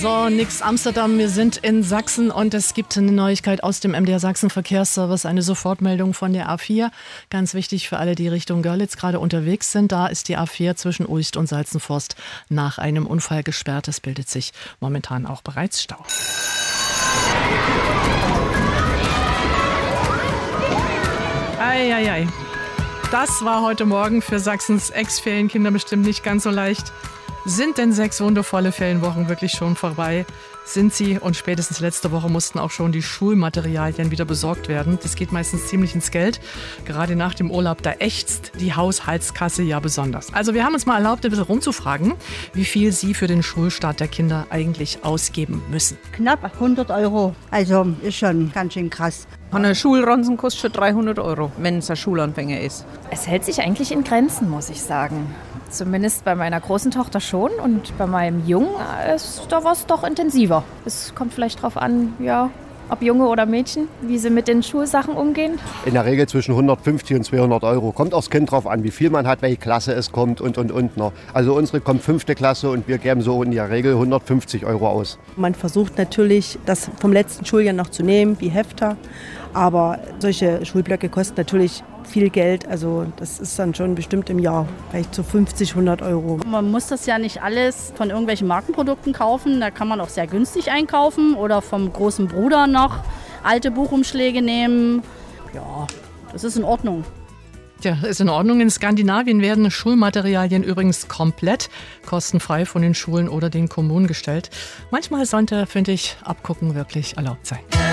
So, nix Amsterdam, wir sind in Sachsen und es gibt eine Neuigkeit aus dem MDR Sachsen Verkehrsservice, eine Sofortmeldung von der A4. Ganz wichtig für alle, die Richtung Görlitz gerade unterwegs sind. Da ist die A4 zwischen Uist und Salzenforst nach einem Unfall gesperrt. Es bildet sich momentan auch bereits Stau. Eieiei. Das war heute Morgen für Sachsens Ex-Ferienkinder bestimmt nicht ganz so leicht. Sind denn 6 wundervolle Ferienwochen wirklich schon vorbei? Sind sie, und spätestens letzte Woche mussten auch schon die Schulmaterialien wieder besorgt werden. Das geht meistens ziemlich ins Geld. Gerade nach dem Urlaub, da ächzt die Haushaltskasse ja besonders. Also wir haben uns mal erlaubt, ein bisschen rumzufragen, wie viel Sie für den Schulstart der Kinder eigentlich ausgeben müssen. Knapp 100 €. Also ist schon ganz schön krass. Eine Schulranzen kostet schon 300 €, wenn es ein Schulanfänger ist. Es hält sich eigentlich in Grenzen, muss ich sagen. Zumindest bei meiner großen Tochter schon und bei meinem Jungen da war es doch intensiver. Es kommt vielleicht drauf an, ja, ob Junge oder Mädchen, wie sie mit den Schulsachen umgehen. In der Regel zwischen 150 und 200 €. Kommt aufs Kind drauf an, wie viel man hat, welche Klasse es kommt und. Noch. Also unsere kommt 5. Klasse und wir geben so in der Regel 150 € aus. Man versucht natürlich, das vom letzten Schuljahr noch zu nehmen, wie Hefter. Aber solche Schulblöcke kosten natürlich viel Geld. Also das ist dann schon bestimmt im Jahr vielleicht so 50, 100 €. Man muss das ja nicht alles von irgendwelchen Markenprodukten kaufen. Da kann man auch sehr günstig einkaufen oder vom großen Bruder noch alte Buchumschläge nehmen. Ja, das ist in Ordnung. Ja, ist in Ordnung. In Skandinavien werden Schulmaterialien übrigens komplett kostenfrei von den Schulen oder den Kommunen gestellt. Manchmal sollte, finde ich, Abgucken wirklich erlaubt sein.